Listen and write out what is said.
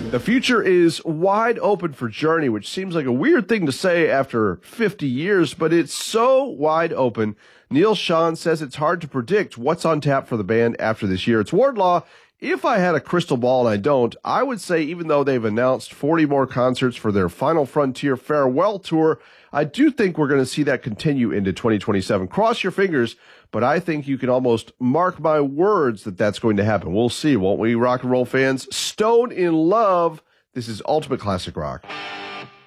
The future is wide open for Journey, which seems like a weird thing to say after 50 years, but it's so wide open. Neil Sean says it's hard to predict what's on tap for the band after this year. It's Wardlaw. If I had a crystal ball, and I don't, I would say even though they've announced 40 more concerts for their Final Frontier farewell tour, I do think we're going to see that continue into 2027. Cross your fingers, but I think you can almost mark my words that that's going to happen. We'll see, won't we, rock and roll fans? Stone in Love. This is Ultimate Classic Rock.